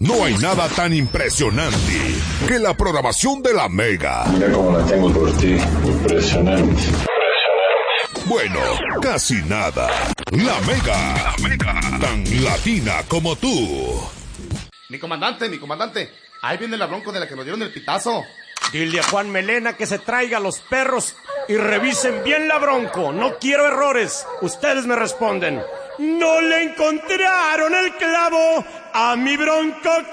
No hay nada tan impresionante que la programación de la Mega. Mira cómo la tengo por ti, impresionante. Bueno, casi nada. La Mega, tan latina como tú. Mi comandante, ahí viene la bronco de la que nos dieron el pitazo. Dile a Juan Melena que se traiga a los perros y revisen bien la bronco. No quiero errores. Ustedes me responden. No le encontraron el clavo a mi bronco.